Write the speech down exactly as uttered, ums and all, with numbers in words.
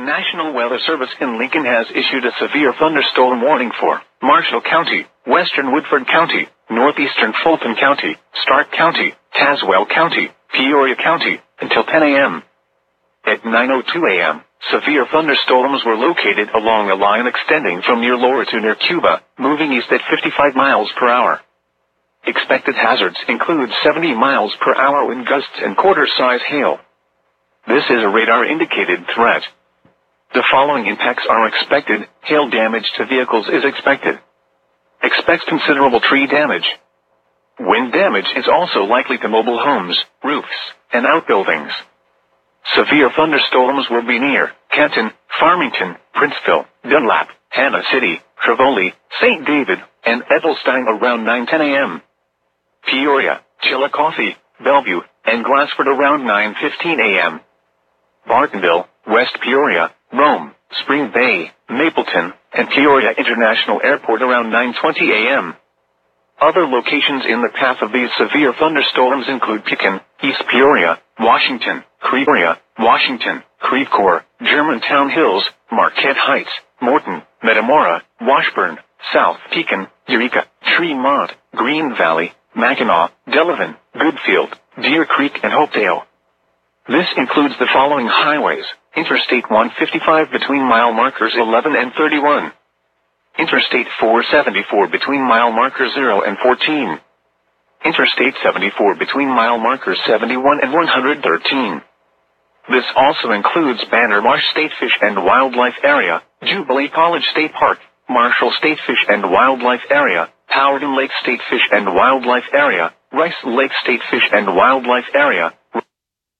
National Weather Service in Lincoln has issued a severe thunderstorm warning for Marshall County, western Woodford County, northeastern Fulton County, Stark County, Tazewell County, Peoria County, until ten a m At nine oh two a m, severe thunderstorms were located along a line extending from near Laura to near Cuba, moving east at fifty-five miles per hour. Expected hazards include seventy miles per hour wind gusts and quarter-size hail. This is a radar-indicated threat. The following impacts are expected. Hail damage to vehicles is expected. Expect considerable tree damage. Wind damage is also likely to mobile homes, roofs, and outbuildings. Severe thunderstorms will be near Kenton, Farmington, Princeville, Dunlap, Hannah City, Trevoli, Saint David, and Edelstein around nine ten a m Peoria, Chillicothe, Bellevue, and Glassford around nine fifteen a m Bartonville, West Peoria, Rome, Spring Bay, Mapleton, and Peoria International Airport around nine twenty a m Other locations in the path of these severe thunderstorms include Pekin, East Peoria, Washington, Creeporia, Washington, Creve-Coeur, Germantown Hills, Marquette Heights, Morton, Metamora, Washburn, South Pekin, Eureka, Tremont, Green Valley, Mackinac, Delavan, Goodfield, Deer Creek, and Hopedale. This includes the following highways: Interstate one fifty-five between mile markers eleven and thirty-one. Interstate four seventy-four between mile markers zero and fourteen. Interstate seventy-four between mile markers seventy-one and one hundred thirteen. This also includes Banner Marsh State Fish and Wildlife Area, Jubilee College State Park, Marshall State Fish and Wildlife Area, Powhatan Lake State Fish and Wildlife Area, Rice Lake State Fish and Wildlife Area,